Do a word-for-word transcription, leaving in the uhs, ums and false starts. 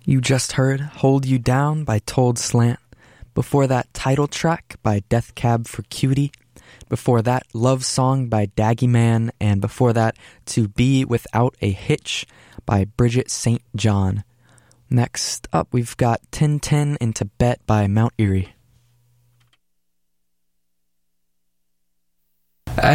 You just heard Hold You Down by Told Slant. Before that, Title Track by Death Cab for Cutie. Before that, Love Song by Daggy Man. And before that, To Be Without a Hitch by Bridget Saint John. Next up, we've got Tin Tin in Tibet by Mount Erie.